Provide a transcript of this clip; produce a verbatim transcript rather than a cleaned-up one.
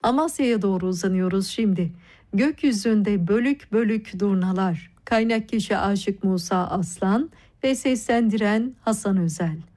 Amasya'ya doğru uzanıyoruz şimdi. Gökyüzünde bölük bölük durnalar. Kaynak kişi Aşık Musa Aslan ve seslendiren Hasan Özel.